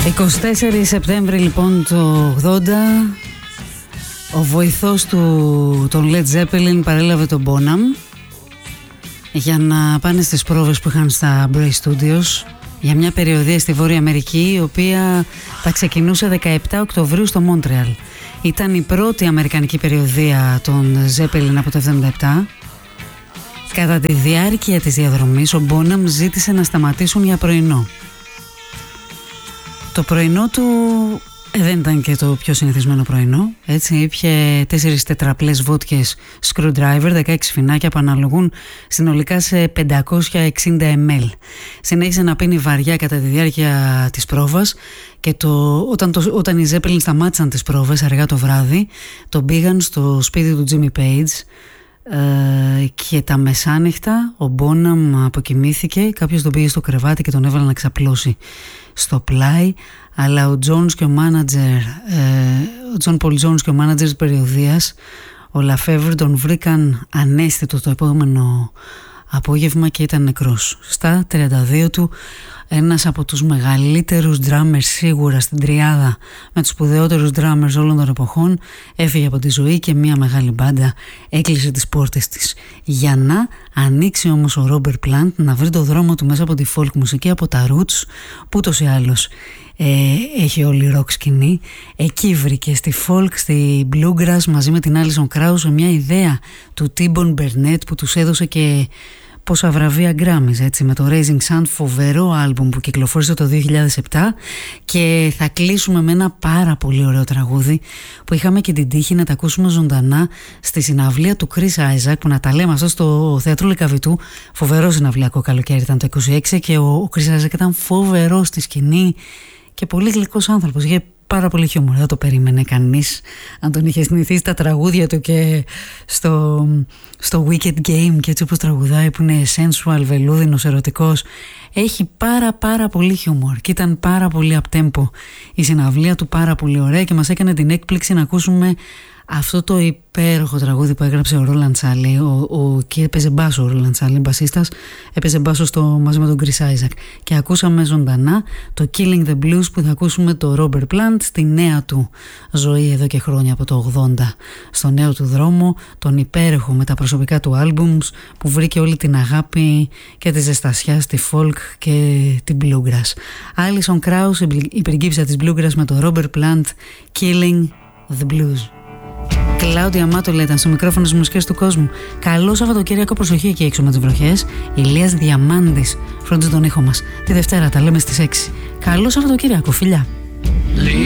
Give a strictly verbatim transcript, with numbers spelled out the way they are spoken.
εικοστή τέταρτη Σεπτέμβρη λοιπόν το ογδόντα, ο βοηθός του τον Led Zeppelin παρέλαβε τον Bonham για να πάνε στις πρόβες που είχαν στα Bray Studios για μια περιοδεία στη Βόρεια Αμερική, η οποία θα ξεκινούσε δεκαεπτά Οκτωβρίου στο Μόντρεαλ. Ήταν η πρώτη αμερικανική περιοδεία των Zeppelin από το εβδομήντα επτά. Κατά τη διάρκεια της διαδρομής ο Bonham ζήτησε να σταματήσουν για πρωινό. Το πρωινό του ε, δεν ήταν και το πιο συνηθισμένο πρωινό. Έτσι, ήπιε τέσσερις τετραπλές βότκες Screwdriver, δεκαέξι φινάκια που αναλογούν συνολικά σε πεντακόσια εξήντα μιλιλίτρα. Συνέχισε να πίνει βαριά κατά τη διάρκεια της πρόβας και το, όταν, το, όταν οι Zeppelin σταμάτησαν τις πρόβες αργά το βράδυ, τον πήγαν στο σπίτι του Jimmy Page. Uh, και τα μεσάνυχτα ο Bonham αποκοιμήθηκε, κάποιος τον πήγε στο κρεβάτι και τον έβαλε να ξαπλώσει στο πλάι, αλλά ο Jones και ο μάνατζερ uh, ο John Paul Jones και ο μάνατζερ της περιοδείας, ο Lafevre, τον βρήκαν ανέστητο το επόμενο απόγευμα και ήταν νεκρός στα τριάντα δύο του. Ένας από τους μεγαλύτερους drummers σίγουρα στην τριάδα με τους σπουδαιότερους drummers όλων των εποχών έφυγε από τη ζωή και μια μεγάλη μπάντα έκλεισε τις πόρτες της. Για να ανοίξει όμως ο Robert Plant να βρει το δρόμο του μέσα από τη folk μουσική, από τα roots που ούτως ή άλλως ε, έχει όλη η rock σκηνή. Εκεί βρήκε στη folk, στη bluegrass μαζί με την Alison Krauss μια ιδέα του T-Bone Burnett που τους έδωσε και πόσα βραβεία Grammys, έτσι, με το Raising Sun, φοβερό άλμπουμ που κυκλοφόρησε το δύο χιλιάδες επτά. Και θα κλείσουμε με ένα πάρα πολύ ωραίο τραγούδι που είχαμε και την τύχη να τα ακούσουμε ζωντανά στη συναυλία του Chris Isaak, που να τα λέμε αυτό στο Θέατρο Λυκαβητού. Φοβερό συναυλιακό καλοκαίρι ήταν το είκοσι έξι και ο, ο Chris Isaak ήταν φοβερό στη σκηνή και πολύ γλυκός άνθρωπος. Είχε πάρα πολύ χιούμορ, δεν το περίμενε κανείς αν τον είχε συνηθίσει τα τραγούδια του και στο, στο Wicked Game και έτσι όπως τραγουδάει που είναι sensual, βελούδινος, ερωτικός. Έχει πάρα πάρα πολύ χιούμορ και ήταν πάρα πολύ up-tempo η συναυλία του, πάρα πολύ ωραία και μας έκανε την έκπληξη να ακούσουμε αυτό το υπέροχο τραγούδι που έγραψε ο Ρόλαντ Σάλι, ο, ο, και έπαιζε μπάσο ο Ρόλαντ Σάλι, μπασίστας, έπαιζε μπάσο στο, μαζί με τον Chris Isaak. Και ακούσαμε ζωντανά το Killing the Blues που θα ακούσουμε το Robert Plant στη νέα του ζωή εδώ και χρόνια από το ογδόντα, στο νέο του δρόμο, τον υπέροχο με τα προσωπικά του άλμπουμς που βρήκε όλη την αγάπη και τη ζεστασιά στη folk και την bluegrass. Alison Krauss, η πριγκίπισσα της bluegrass με το Robert Plant, Killing the Blues. Κλάουδια Μάτολα ήταν στο μικρόφωνο στις μουσικές του κόσμου. Καλό Σαββατοκύριακο, προσοχή εκεί έξω με τις βροχές. Ηλίας Διαμάντης φρόντιζε τον ήχο μας. Τη Δευτέρα τα λέμε στις έξι. Καλό Σαββατοκύριακο, φιλιά.